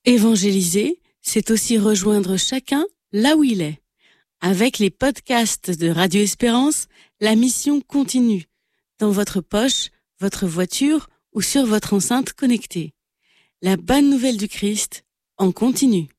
Évangéliser, c'est aussi rejoindre chacun là où il est. Avec les podcasts de Radio Espérance, la mission continue, dans votre poche, votre voiture ou sur votre enceinte connectée. La bonne nouvelle du Christ en continu.